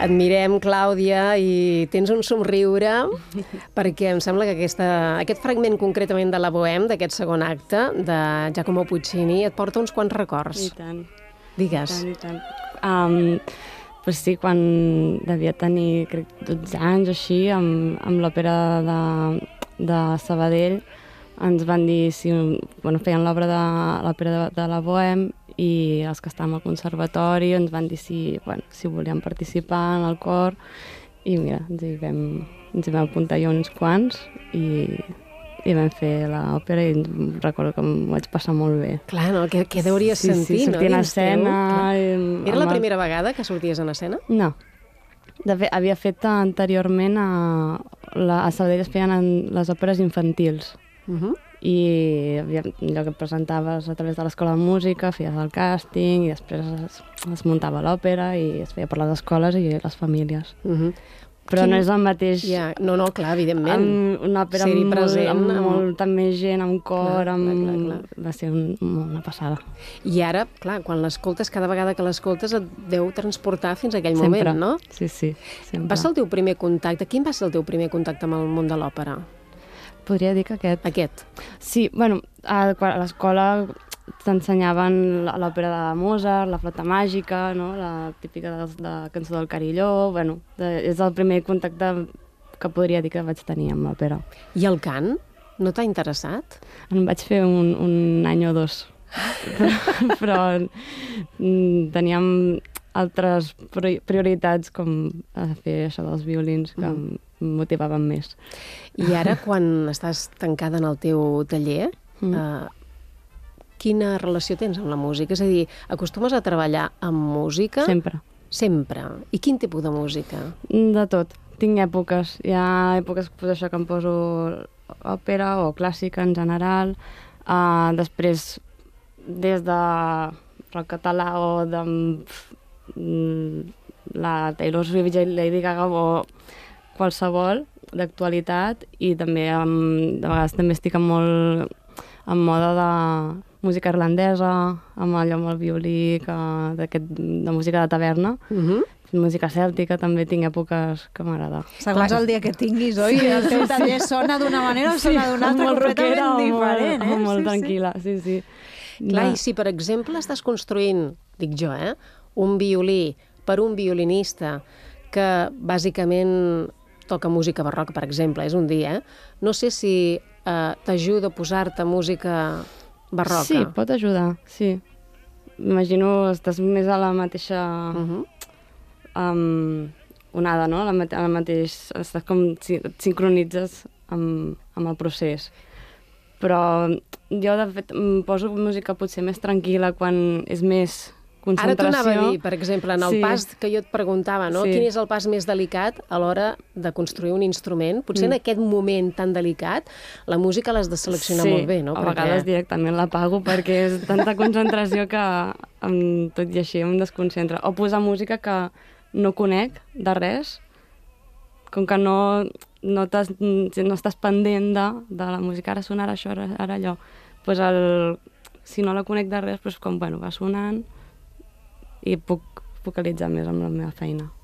Et mirem, Clàudia, i tens un somriure, perquè em sembla que aquest fragment concretament de la Bohème, d'aquest segon acte, de Giacomo Puccini, et porta uns quants records. I tant. Digues. I tant. Pues sí, quan devia tenir, crec, 12 anys o així, amb l'òpera de Sabadell, ens van dir si feien l'obra de l'òpera de la Bohème i els que estàvem al conservatori ens van dir si volíem participar en el cor i mira, ens hi vam apuntar jo uns quants i vam fer l'òpera i recordo que m'ho vaig passar molt bé. Clar, no? Què deuries sentir, no? Sortir en escena. Era la primera vegada que sorties en escena? No. De fet, havia fet anteriorment a Sabadell es feien les òperes infantils. I allò que presentaves a través de l'escola de música, feies el càsting i després es muntava l'òpera i es feia per les escoles i les famílies. Però no és el mateix... No, clar, evidentment. Una òpera amb molta més gent, amb cor, va ser una passada. I ara, clar, quan l'escoltes, cada vegada que l'escoltes et deu transportar fins a aquell moment, no? Sí, sempre. Va ser el teu primer contacte? Quin va ser el teu primer contacte amb el món de l'òpera? Podria dir que aquest. Aquest? Sí, a l'escola t'ensenyaven l'òpera de Mozart, la flauta màgica, no? La típica de la cançó del Carilló, és el primer contacte que podria dir que vaig tenir amb l'òpera. I el cant? No t'ha interessat? En vaig fer un any o dos, però teníem altres prioritats com fer això dels violins que em motivaven més. I ara, quan estàs tancada en el teu taller, quina relació tens amb la música? És a dir, acostumes a treballar amb música? Sempre. Sempre. I quin tipus de música? De tot. Tinc èpoques. Hi ha èpoques que em poso òpera o clàssica en general. Després, des de rock català o de la Taylor Swift, Lady Gaga o qualsevol d'actualitat, i també de vegades també estic en moda de música irlandesa, amb el violí, de música de taverna, música cèltica, també tinc èpoques que m'agrada. Segons el dia que tinguis, oi? El teu taller sona d'una manera o sona d'una altra completament diferent, eh? Molt tranquil·la, sí. Clar, i si per exemple estàs construint, dic jo, un violí per un violinista que bàsicament toca música barroca, per exemple, és un dia, no sé si t'ajuda a posar-te música barroca. Sí, pot ajudar, sí. Imagino, estàs més a la mateixa onada, no? Estàs com et sincronitzes amb el procés. Però jo, de fet, em poso música potser més tranquil·la quan és més concentració. Ara t'ho anava a dir, per exemple, en el pas que jo et preguntava, no? Quin és el pas més delicat a l'hora de construir un instrument? Potser en aquest moment tan delicat la música l'has de seleccionar molt bé, no? A vegades directament l'apago perquè és tanta concentració que tot i així em desconcentra. O posar música que no conec de res, com que no estàs pendent de la música, ara sonarà això, ara allò. Si no la conec de res, com va sonant, i puc focalitzar més amb la meva feina.